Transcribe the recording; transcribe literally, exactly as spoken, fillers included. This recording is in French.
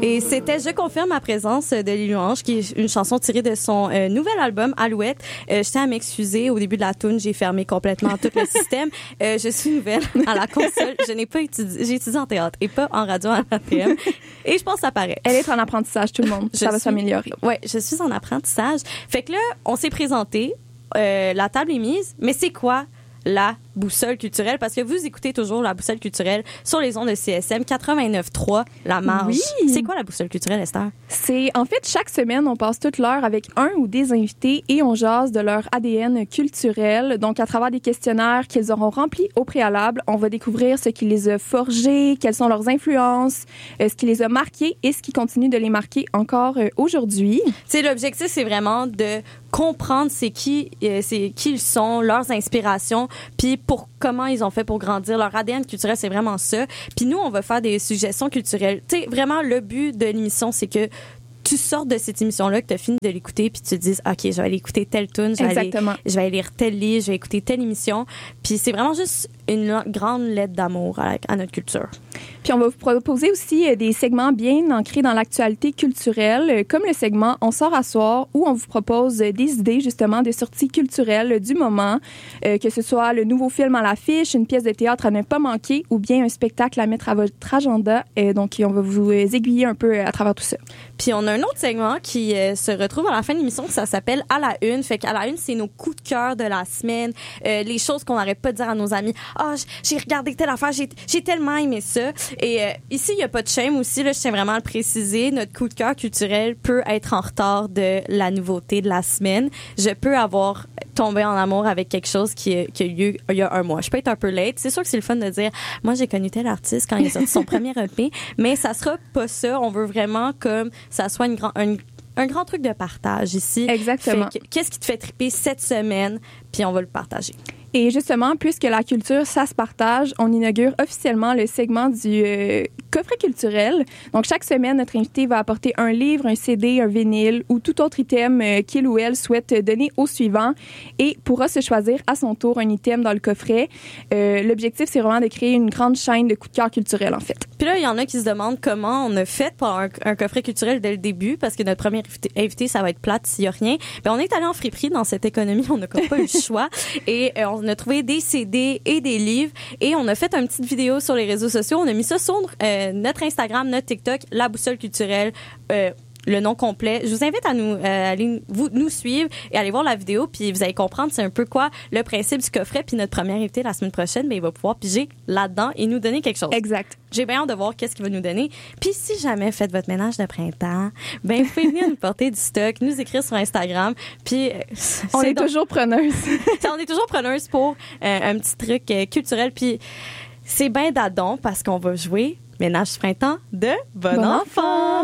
Et c'était Je confirme ma présence de Lily Ange, qui est une chanson tirée de son euh, nouvel album Alouette. Euh, je tiens à m'excuser, au début de la tune, j'ai fermé complètement tout le système. Euh, je suis nouvelle à la console. Je n'ai pas étudié, j'ai étudié en théâtre et pas en radio à l'A T M. Et je pense que ça paraît. Elle est en apprentissage, tout le monde. Je ça va suis, s'améliorer. Ouais, je suis en apprentissage. Fait que là, on s'est présenté, euh, la table est mise, mais c'est quoi la boussole culturelle? Parce que vous écoutez toujours la boussole culturelle sur les ondes de C S M quatre-vingt-neuf trois, La Marge. Oui. C'est quoi la boussole culturelle, Esther? C'est, en fait, chaque semaine, on passe toute l'heure avec un ou des invités et on jase de leur A D N culturel. Donc, à travers des questionnaires qu'ils auront remplis au préalable, on va découvrir ce qui les a forgés, quelles sont leurs influences, euh, ce qui les a marqués et ce qui continue de les marquer encore euh, aujourd'hui. C'est l'objectif, c'est vraiment de comprendre c'est qui, euh, c'est qui ils sont, leurs inspirations, puis pour comment ils ont fait pour grandir. Leur A D N culturel, c'est vraiment ça. Puis nous, on va faire des suggestions culturelles. Tu sais, vraiment, le but de l'émission, c'est que tu sortes de cette émission-là, que tu as fini de l'écouter, puis tu te dises, OK, je vais aller écouter telle tune, je vais aller, je vais aller lire tel livre, je vais écouter telle émission. Puis c'est vraiment juste une grande lettre d'amour à, à notre culture. Puis on va vous proposer aussi des segments bien ancrés dans l'actualité culturelle, comme le segment On sort à soir, où on vous propose des idées justement de sorties culturelles du moment, euh, que ce soit le nouveau film à l'affiche, une pièce de théâtre à ne pas manquer, ou bien un spectacle à mettre à votre agenda. Euh, donc on va vous aiguiller un peu à travers tout ça. Puis on a un autre segment qui euh, se retrouve à la fin de l'émission, ça s'appelle À la une. Fait qu'à la une, c'est nos coups de cœur de la semaine, euh, les choses qu'on n'arrête pas de dire à nos amis. Ah, oh, j'ai regardé telle affaire, j'ai, j'ai tellement aimé ça. Et euh, ici, il n'y a pas de shame aussi, là, je tiens vraiment à le préciser. Notre coup de cœur culturel peut être en retard de la nouveauté de la semaine. Je peux avoir tombé en amour avec quelque chose qui, qui a eu lieu il y a un mois. Je peux être un peu late. C'est sûr que c'est le fun de dire, moi, j'ai connu tel artiste quand il a sorti son premier E P, mais ça sera pas ça. On veut vraiment comme ça soit une grand, un, un grand truc de partage ici. Exactement. Fait que, qu'est-ce qui te fait triper cette semaine? Puis on va le partager. Et justement, puisque la culture, ça se partage, on inaugure officiellement le segment du euh, coffret culturel. Donc, chaque semaine, notre invité va apporter un livre, un C D, un vinyle ou tout autre item euh, qu'il ou elle souhaite donner au suivant et pourra se choisir à son tour un item dans le coffret. Euh, l'objectif, c'est vraiment de créer une grande chaîne de coups de cœur culturels, en fait. Puis là, il y en a qui se demandent comment on a fait pour un, un coffret culturel dès le début, parce que notre premier invité, invité ça va être plate s'il y a rien. Bien, on est allé en friperie dans cette économie, on n'a pas eu le choix. Et euh, on a trouvé des C D et des livres et on a fait une petite vidéo sur les réseaux sociaux. On a mis ça sur euh, notre Instagram, notre TikTok, La Boussole culturelle, euh, le nom complet. Je vous invite à nous euh, aller vous, nous suivre et aller voir la vidéo, puis vous allez comprendre c'est un peu quoi le principe du coffret. Puis notre premier invité la semaine prochaine, ben, il va pouvoir piger là-dedans et nous donner quelque chose. Exact. J'ai bien hâte de voir qu'est-ce qu'il va nous donner. Puis si jamais faites votre ménage de printemps, ben vous pouvez venir nous porter du stock, nous écrire sur Instagram. Puis on est donc, toujours preneuse. on est toujours preneuse pour euh, un petit truc euh, culturel. Puis c'est bien d'adon parce qu'on va jouer ménage de printemps de Bon, bon enfant.